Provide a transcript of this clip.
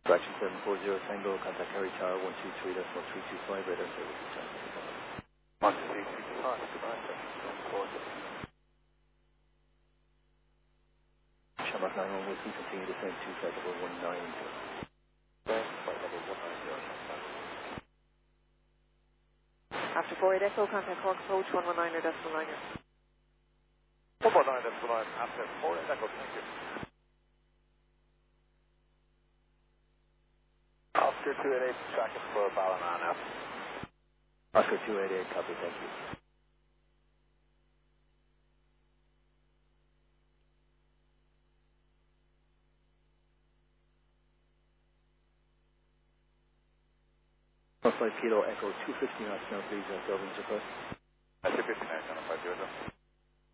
Correction 740 Tango, contact Harry Tower 123.325, radar services, John. 12325, goodbye, 740. Shamrock 91 Whiskey, continue descent to flight level 190. Flight level 190. After 48 Echo, contact Cork approach 119er decimal liner. 119 decimal line, after 48 Echo, thank you. Oscar 288, tracking for Ballina now. Oscar 288, copy, thank you. Flight Kilo Echo 250 knots now, please, Dublin, request.